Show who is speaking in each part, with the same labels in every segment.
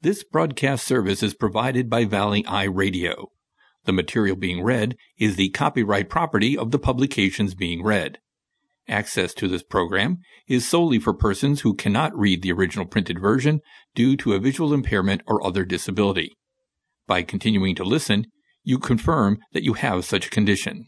Speaker 1: This broadcast service is provided by Valley Eye Radio. The material being read is the copyright property of the publications being read. Access to this program is solely for persons who cannot read the original printed version due to a visual impairment or other disability. By continuing to listen, you confirm that you have such a condition.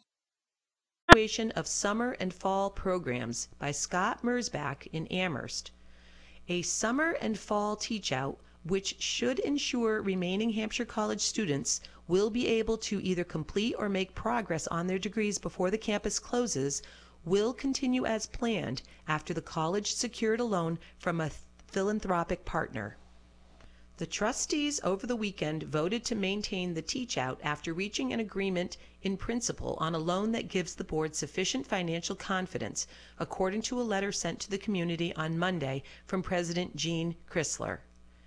Speaker 2: Of Summer and Fall Programs by Scott Mersbach in Amherst. A summer and fall teach-out which should ensure remaining Hampshire College students will be able to either complete or make progress on their degrees before the campus closes will continue as planned after the college secured a loan from a philanthropic partner. The trustees over the weekend voted to maintain the teach-out after reaching an agreement in principle on a loan that gives the board sufficient financial confidence, according to a letter sent to the community on Monday from President Gene Chrysler.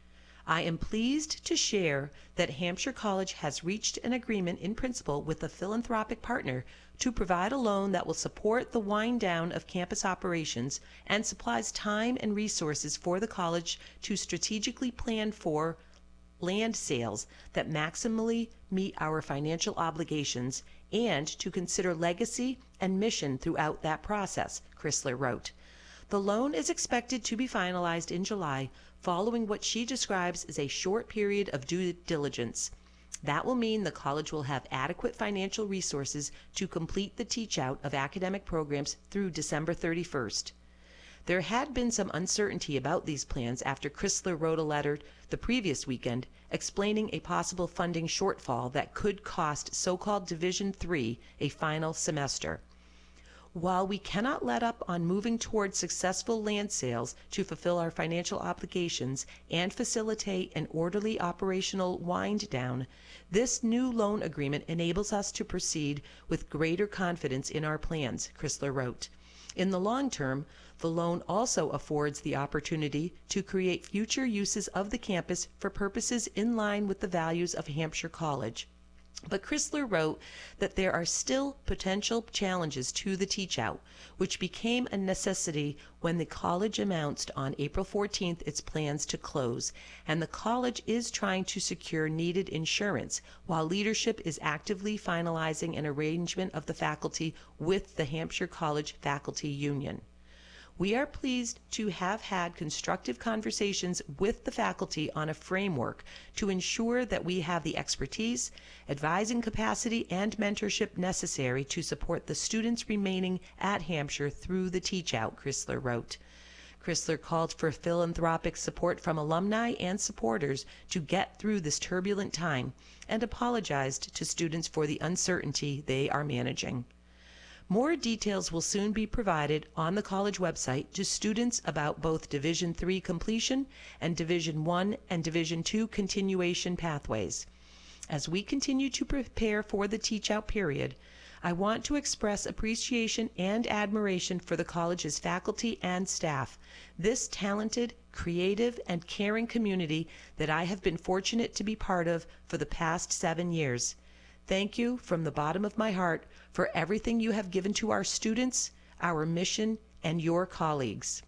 Speaker 2: I am pleased to share that Hampshire College has reached an agreement in principle with a philanthropic partner to provide a loan that will support the wind down of campus operations and supplies time and resources for the college to strategically plan for land sales that maximally meet our financial obligations and to consider legacy and mission throughout that process, Chrysler wrote. The loan is expected to be finalized in July, following what she describes as a short period of due diligence. That will mean the college will have adequate financial resources to complete the teach-out of academic programs through December 31st. There had been some uncertainty about these plans after Chrysler wrote a letter the previous weekend explaining a possible funding shortfall that could cost so-called Division III a final semester. While we cannot let up on moving toward successful land sales to fulfill our financial obligations and facilitate an orderly operational wind down, this new loan agreement enables us to proceed with greater confidence in our plans, Chrysler wrote. In the long term, the loan also affords the opportunity to create future uses of the campus for purposes in line with the values of Hampshire College. But Chrysler wrote that there are still potential challenges to the teach-out, which became a necessity when the college announced on April 14th its plans to close, and the college is trying to secure needed insurance, while leadership is actively finalizing an arrangement of the faculty with the Hampshire College Faculty Union. We are pleased to have had constructive conversations with the faculty on a framework to ensure that we have the expertise, advising capacity, and mentorship necessary to support the students remaining at Hampshire through the teach-out, Chrysler wrote. Chrysler called for philanthropic support from alumni and supporters to get through this turbulent time and apologized to students for the uncertainty they are managing. More details will soon be provided on the college website to students about both Division III completion and Division I and Division II continuation pathways. As we continue to prepare for the teach-out period, I want to express appreciation and admiration for the college's faculty and staff, this talented, creative, and caring community that I have been fortunate to be part of for the past 7 years. Thank you from the bottom of my heart for everything you have given to our students, our mission, and your colleagues.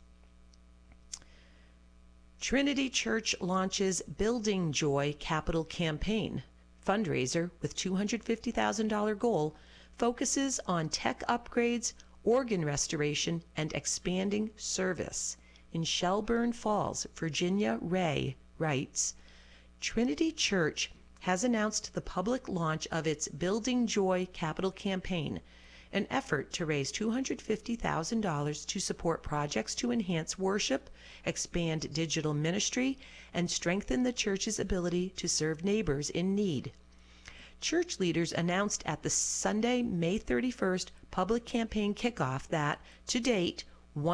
Speaker 2: Trinity Church launches Building Joy Capital Campaign. Fundraiser with $250,000 goal focuses on tech upgrades, organ restoration, and expanding service. In Shelburne Falls, Virginia, Ray writes, Trinity Church has announced the public launch of its Building Joy Capital Campaign, an effort to raise $250,000 to support projects to enhance worship, expand digital ministry, and strengthen the church's ability to serve neighbors in need. Church leaders announced at the Sunday, May 31st public campaign kickoff that, to date,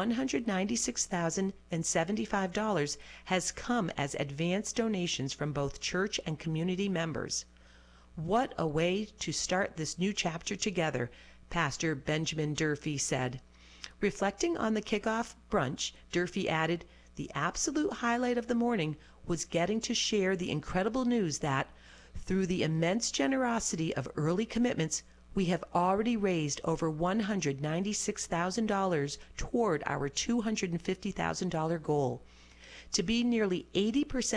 Speaker 2: $196,075 has come as advance donations from both church and community members. What a way to start this new chapter together, Pastor Benjamin Durfee said. Reflecting on the kickoff brunch, Durfee added, the absolute highlight of the morning was getting to share the incredible news that, through the immense generosity of early commitments, we have already raised over $196,000 toward our $250,000 goal. To be nearly 80%